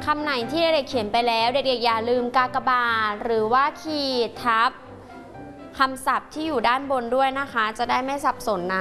ำไหนที่เด็กๆเขียนไปแล้วเด็กๆอย่าลืมกากบาทหรือว่าขีดทับคำศัพท์ที่อยู่ด้านบนด้วยนะคะจะได้ไม่สับสนนะ